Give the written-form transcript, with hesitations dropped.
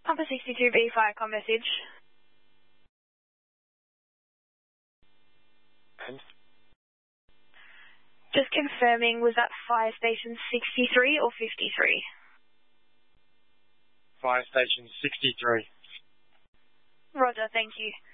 Papa 62B, fire com message. And? Just confirming, was that fire station 63 or 53? Fire station 63. Roger, thank you.